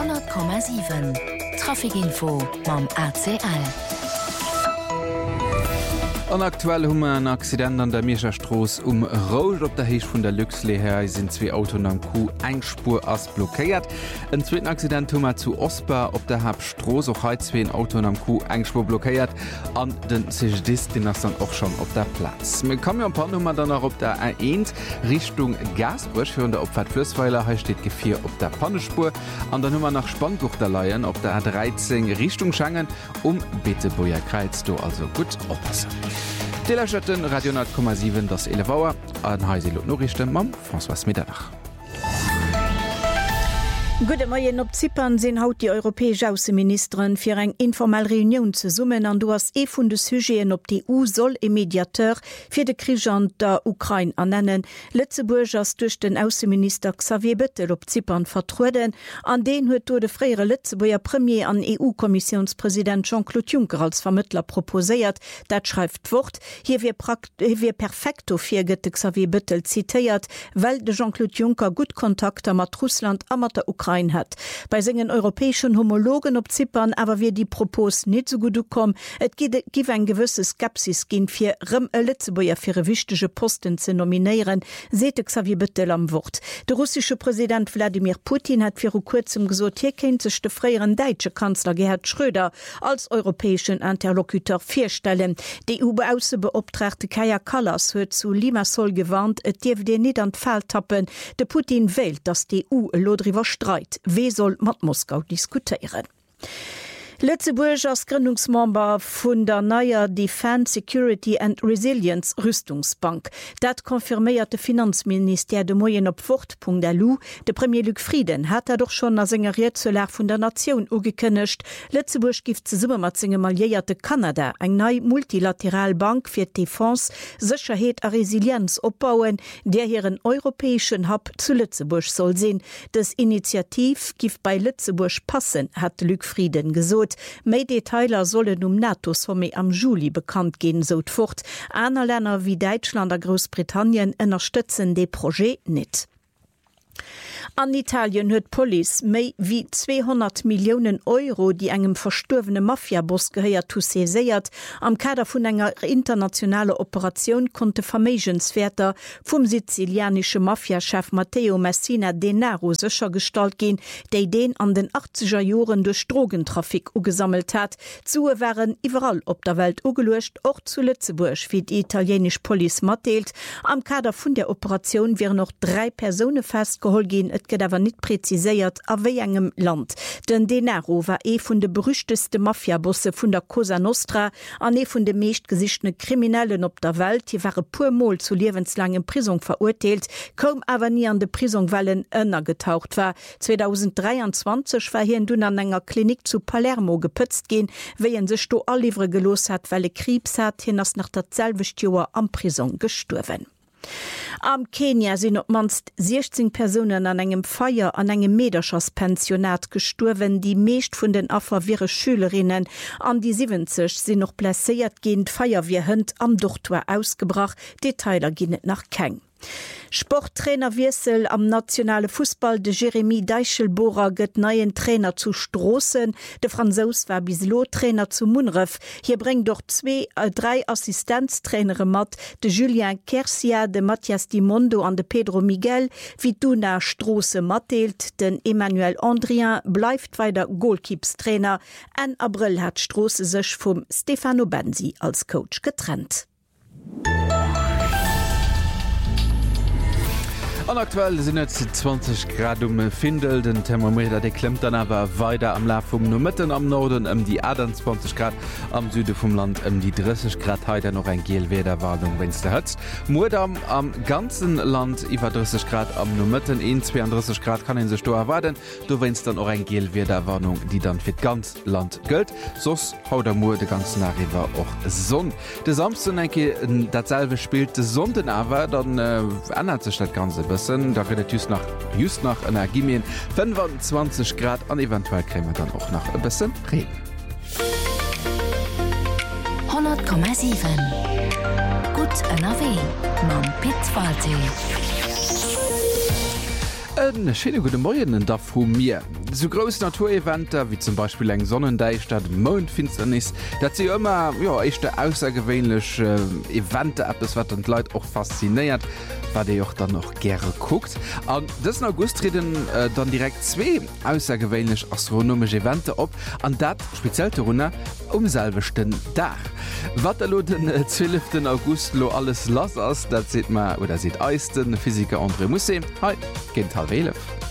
100,7 Trafikinfo mam ACL. An aktuell hummer en Accident an der Meerschertroos Rouge op der Heech vun der Lüxle her sinn zwee Auton am Ku engspur ass blockéiert. En zweeten Accident hummer zu Osper op der Habstroos och heizween Auton am Ku engspur blockéiert an den Sechedist den ass dann och schon op der Platz. Me kam ja ein paar Nummer dann auch op der R1 Richtung Gasbruch fir der Opfahrt Flössweiler he steht Gefir op der Pannespur an der Nummer nach Spannbuch der Leiien op der R13 Richtung Schangen Beeteboer Kreiz do also gut oppassen. Teleschëtten Radio 10,7 das 11 Auer an Heiselo Norrichten mam François Medernach. Gute Morgen op Zypern sinn haut die europäesche Außenministerin fir eng informell Reunion ze summen an du hast vun de Sugéen op die EU soll e Mediateur fir de Krieg an der Ukraine annennen. Lützeburg ass durch den Außenminister Xavier Bettel op Zypern vertruden, an den huet de freiere Lützeburger Premier an EU-Kommissionspräsident Jean-Claude Juncker als Vermittler proposéiert. Dat schreibt Wort. Hier wir perfekto fir gëtt Xavier Bettel zitiert, weil de Jean-Claude Juncker gut Kontakte mat Russland a mat der Ukraine hat. Bei sengen europäischen Homologen op Zypern aber wir die Propos net so gut kommen. Et give ein gewisse Skepsis gin fir Lützeburger fir wichtige Posten zu nominieren, sete Xavier Bettel am Wort. Der russische Präsident Wladimir Putin hat fir kurzem gesot hier kennt sich de freieren deutsche Kanzler Gerhard Schröder als europäischen Interlokuteur firstellen. Die EU-Außenbeauftragte Kaja Kallas huet zu Limassol gewarnt, et dirf dir net an Fall tappen. De Putin wählt, dass die EU lodriwer streit. Wie soll mat Moskau diskutieren? Lützeburg als Gründungsmember vun der neuer Defense Security and Resilience Rüstungsbank. Dat konfirmierte Finanzminister de Moyen op Fort.lu. De Premier Luc Frieden hat doch schon as engeriert zu vun der Nation ugekënnecht. Lützeburg gift ze summe mat zinge malléierte Kanada eng nei Multilateralbank fir Defense, Sicherheit a Resilienz opbauen, der hier een europäischen Hub zu Lützeburg soll sinn. Das Initiativ gift bei Lützeburg passen, hat Luc Frieden gesot. Mei Detailer sollen NATO-Somme am Juli bekannt gehen, so fort. Aner Länder wie Deutschland und Großbritannien unterstützen de Projekt nicht. An Italien huet Police méi wie 200 Millionen Euro, die engem verstorbene Mafiaboss geheiert to seiert. Am Kader vun enger internationale Operation konnte Vermegenswerter vum sizilianische Mafiachef Matteo Messina Denaro secher gestalt gin, déi den an den 80er Joren durch Drogentrafik ugesammelt hat. Zue waren überall op der Welt ugelucht, auch zu Lützeburg, wie die italienisch Police matteelt. Am Kader vun der Operation wären noch 3 Personen festgeholt gin. Et gët awer net preziséiert aéi engem Land. Den Denaro war vun de berüchteste Mafiabosse vun der Cosa Nostra, an vun de meescht gesichtne Kriminellen op der Welt, die waren puermol zu lebenslangem Prisung verurteilt, kaum awer nie an de Prisungwellen ënner getaucht war. 2023 war hien dun an enger Klinik zu Palermo gepëtzt gin, wéien sech do allivre gelos hat, weil Krebs hat, hin ass nach der selwecht Joer am Prisung gestorwen. Am Kenia sind op manst 16 Personen an engem Feier an engem Mederscherspensionat gestorben, die meescht vun den Affer wäre Schülerinnen. An die 70 sind noch plaiert gehend Feierwehrhund am Dorftor ausgebracht. Detailer ginnet nach Keng. Sporttrainer Wiesel am nationale Fußball de Jeremy Deichelbohrer gëtt neien Trainer zu Strossen. De Franzos war bislo Trainer zu Munref. Hier bringt doch 3 Assistenztrainere mat, de Julien Kersia, de Matthias Dimondo an de Pedro Miguel, wie du nach Strosse matteelt. Den Emmanuel Andrien bleibt weiter Goalkeeps-Trainer. En April hat Strosse sech vom Stefano Benzi als Coach getrennt. An aktuell sind jetzt 20 Grad Findel, den Thermometer der klemmt dann aber weiter am Lauf no mitten am Norden die 28 Grad, am Süde vom Land die 30 Grad heute noch ein Gelwetterwarnung, wenn es da hat. Murdam am ganzen Land über 30 Grad am no mitten in 32 Grad kann in sich erwarten. Du wennst dann auch ein Gelwetterwarnung, die dann für ganz Land gilt. Sos haut der Mur de ganzen River auch Sonn. Der Samstag denke dasselbe spielt Sonden aber dann ändert sich das Ganze. Da wird just nach Energiemien 25 Grad an eventuell käme dann auch nach ein bisschen Regen. 100,7 Gut NRW Mam Pitzwaldsee. Schöne gute Morgen da von mir. So groß Natureventer wie zum Beispiel eng Sonnendeichstadt Mondfinsternis, dat sie immer echte außergewöhnlich Evente ab es wat und Leute auch fasziniert, war der auch dann noch gerne guckt. An das August treten dann direkt zwei außergewöhnlich astronomische Evente op an dat speziell runter selbechten Dach. Wat den 12. August lo alles lass ass, dat sieht man oder sieht Eisten Physiker André Musse. Hi, Gen Tal 11.